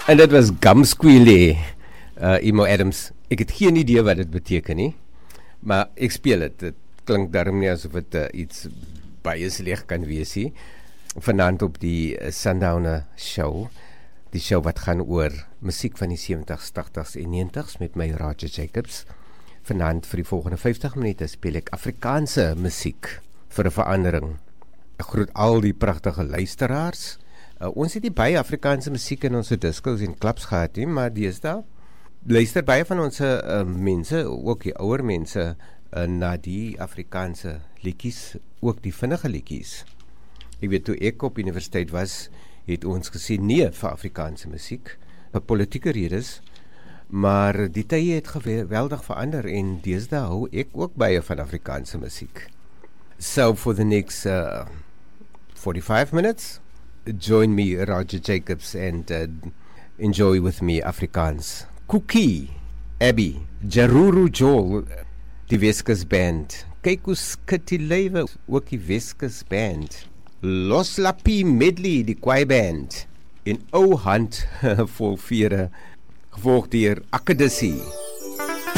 En dit was Gamsqueele, Emo Adams. Ek het geen idee wat dit beteken nie, maar ek speel het. Het klink daarom nie asof het iets baie sleg kan wees nie. Vanaand op die Sundowner Show, die show wat gaan oor musiek van die 70s, 80s en 90s met my Roger Jacobs. Vanaand vir die volgende 50 minute speel ek Afrikaanse musiek vir 'n verandering. Ek groet al die pragtige luisteraars. Ons het nie baie Afrikaanse musiek in ons discos en clubs gehad nie, maar deesdae luister baie van ons mense, ook die ouer mense, na die Afrikaanse liedjies, ook die vinnige liedjies. Ek weet, toe ek op universiteit was, het ons gesê nee vir Afrikaanse musiek, vir politieke redes, maar die tye het geweldig verander en deesdae hou ek ook baie van Afrikaanse musiek. So for the next 45 minutes, join me, Roger Jacobs, and enjoy with me Afrikaans. Cookie, Abby, Jaruru Joel, die Weskus Band. Kyk hoe skit die lewe, ook die Weskus Band. Los Lapie Medley, die Kwai Band. En ou hand vol vere, gevolg deur Akkedissie.